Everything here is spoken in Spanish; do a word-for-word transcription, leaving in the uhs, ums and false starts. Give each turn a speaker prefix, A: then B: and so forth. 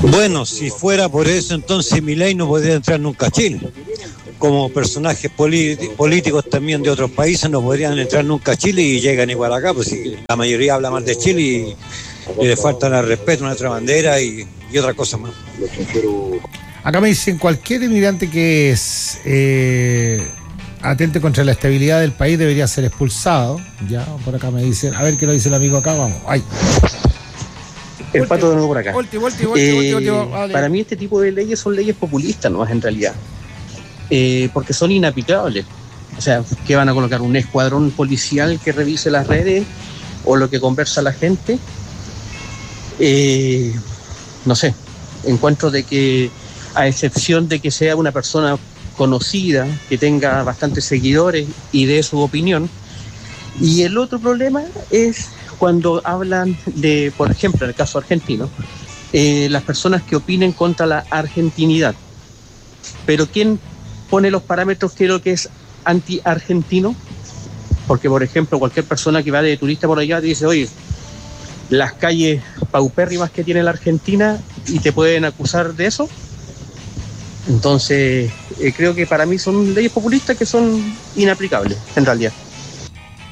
A: Bueno, si fuera por eso, entonces Milei no podría entrar nunca a Chile. Como personajes políticos también de otros países no podrían entrar nunca a Chile y llegan igual acá, pues si la mayoría habla mal de Chile y, y le faltan al respeto a nuestra bandera y, y otra cosa más.
B: Acá me dicen, cualquier inmigrante que es eh, atente contra la estabilidad del país debería ser expulsado. Ya, por acá me dicen, a ver qué lo dice el amigo acá, vamos. Ay.
C: El Pato de nuevo por acá.
B: Volti, volti, volti,
C: eh,
B: volti, volti, volti, vale.
C: Para mí este tipo de leyes son leyes populistas, ¿no? En realidad. Eh, porque son inaplicables. O sea, ¿qué van a colocar? ¿Un escuadrón policial que revise las redes o lo que conversa la gente? Eh, no sé, encuentro de que, a excepción de que sea una persona conocida, que tenga bastantes seguidores y dé su opinión. Y el otro problema es cuando hablan de, por ejemplo, en el caso argentino, eh, las personas que opinen contra la argentinidad. Pero ¿quién pone los parámetros que lo que es anti-argentino? Porque, por ejemplo, cualquier persona que va de turista por allá te dice, oye, las calles paupérrimas que tiene la Argentina, y te pueden acusar de eso. Entonces, eh, creo que para mí son leyes populistas que son inaplicables, en realidad.